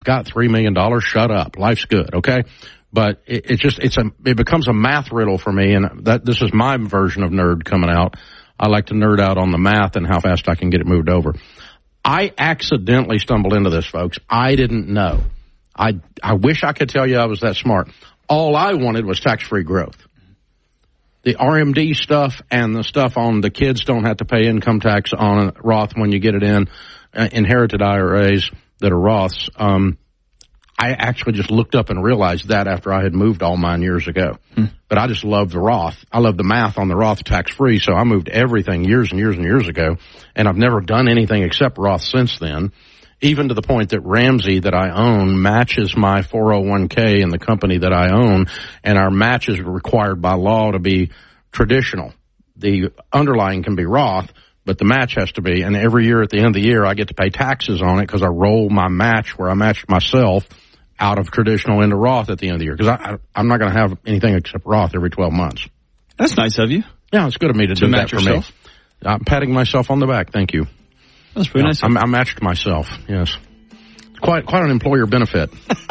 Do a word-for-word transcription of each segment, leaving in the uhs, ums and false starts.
got three million dollars, shut up. Life's good, okay? But it, it just, it's a, it becomes a math riddle for me, and that, this is my version of nerd coming out. I like to nerd out on the math and how fast I can get it moved over. I accidentally stumbled into this, folks. I didn't know. I, I wish I could tell you I was that smart. All I wanted was tax-free growth. The R M D stuff and the stuff on the kids don't have to pay income tax on a Roth when you get it in, uh, inherited I R As that are Roths. Um, I actually just looked up and realized that after I had moved all mine years ago. Hmm. But I just love the Roth. I love the math on the Roth tax-free, so I moved everything years and years and years ago, and I've never done anything except Roth since then, even to the point that Ramsey that I own matches my four oh one k in the company that I own, and our match is required by law to be traditional. The underlying can be Roth, but the match has to be, and every year at the end of the year I get to pay taxes on it because I roll my match where I matched myself out of traditional into Roth at the end of the year, because I, I, I'm not going to have anything except Roth every twelve months. That's nice of you. Yeah, it's good of me to, to do match that for yourself. me. I'm patting myself on the back. Thank you. That's pretty yeah, nice. I'm, I matched myself. Yes, it's quite quite an employer benefit.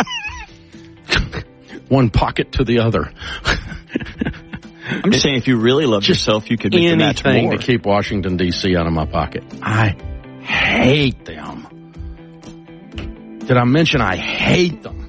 One pocket to the other. I'm just saying, if you really love yourself, you could make the match more. Anything to keep Washington D C out of my pocket. I hate them. Did I mention I hate them?